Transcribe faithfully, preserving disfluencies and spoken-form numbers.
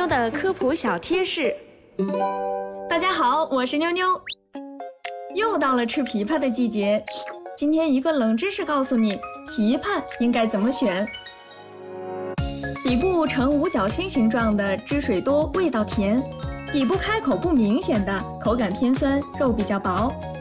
妞的科普小贴士。 大家好，我是妞妞。又到了吃枇杷的季节，今天一个冷知识告诉你，枇杷应该怎么选。底部呈五角星形状的，汁水多，味道甜；底部开口不明显的，口感偏酸，肉比较薄。